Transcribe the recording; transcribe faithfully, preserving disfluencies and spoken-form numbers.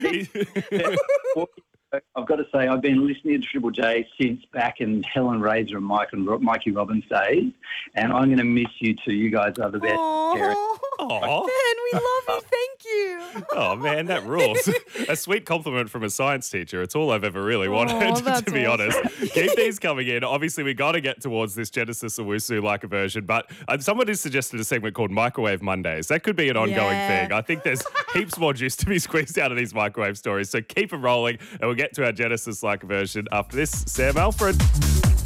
I've got to say, I've been listening to Triple J since back in Helen Razor and Mike and Ro- Mikey Robbins days, and I'm going to miss you two. You guys are the best. Terry. Oh, Ben, we love you. Thank you. Oh, man, that rules. A sweet compliment from a science teacher. It's all I've ever really wanted, Oh, that's to be awesome. honest. Keep these coming in. Obviously, we got to get towards this Genesis Owusu like a version, but uh, someone has suggested a segment called Microwave Mondays. That could be an ongoing Yeah. thing. I think there's heaps more juice to be squeezed out of these microwave stories, so keep them rolling, and we'll get to our Genesis like a version after this. Sam Alfred.